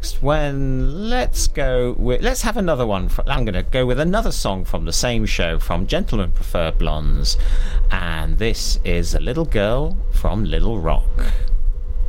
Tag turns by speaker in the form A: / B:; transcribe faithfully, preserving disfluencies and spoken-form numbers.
A: next when let's go with, let's have another one. For, I'm going to go with another song from the same show, from Gentlemen Prefer Blondes, and this is A Little Girl from Little Rock.